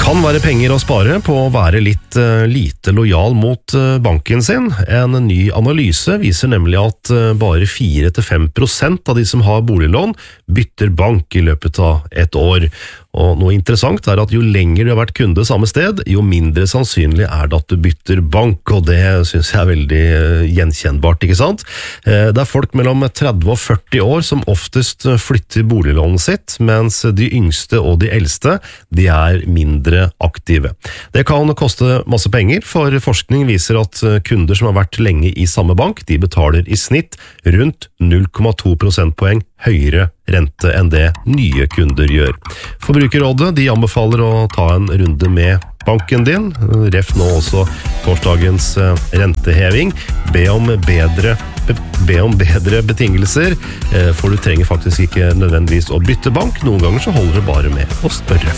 kan være penger å spare på å være litt lite lojal mot banken sin. En ny analyse viser nemlig at bare 4-5% av de som har boliglån bytter bank i løpet av et år. Og noe interessant at jo lenger du har vært kunde samme sted, jo mindre sannsynlig det at du bytter bank, og det synes jeg veldig gjenkjennbart, ikke sant? Det folk mellom 30 og 40 år som oftest flytter boliglånet sitt, mens de yngste og de eldste, de mindre aktive. Det kan koste masse penger, for forskning viser at kunder som har vært lenge i samme bank, de betaler i snitt rundt 0,2 prosentpoeng høyere rente enn det nye kunder gjør. Forbrukerrådet de anbefaler å ta en runde med banken din, ref nå også torsdagens renteheving, be om bedre betingelser, for du trenger faktisk ikke nødvendigvis å bytte bank, noen ganger så holder det bare med å spørre.